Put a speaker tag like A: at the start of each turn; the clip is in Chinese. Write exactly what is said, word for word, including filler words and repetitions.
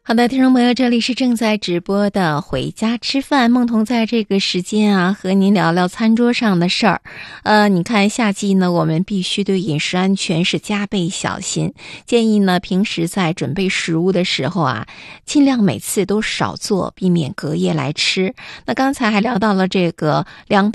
A: 好的，听众朋友，这里是正在直播的回家吃饭，梦彤在这个时间啊，和您聊聊餐桌上的事儿。呃，你看夏季呢，我们必须对饮食安全是加倍小心。建议呢，平时在准备食物的时候啊，尽量每次都少做，避免隔夜来吃。那刚才还聊到了这个凉拌